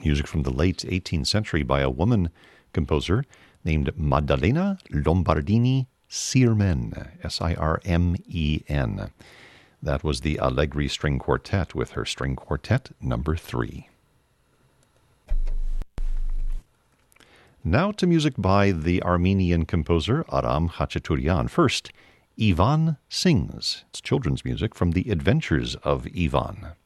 music from the late 18th century by a woman composer named Maddalena Lombardini Sirmen, S-I-R-M-E-N. That was the Allegri String Quartet with her String Quartet number 3. Now to music by the Armenian composer Aram Khachaturian. First, Ivan Sings. It's children's music from The Adventures of Ivan.